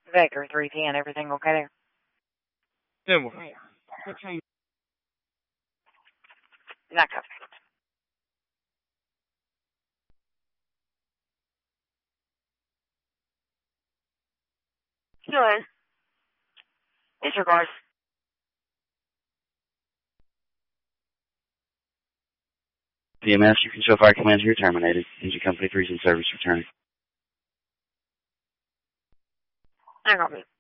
Vector 310, everything okay there? Yeah, well. Not copy. Go ahead. Disregard. PMS, you can show fire commands here terminated. Engine Company 3's in service returning. I copy.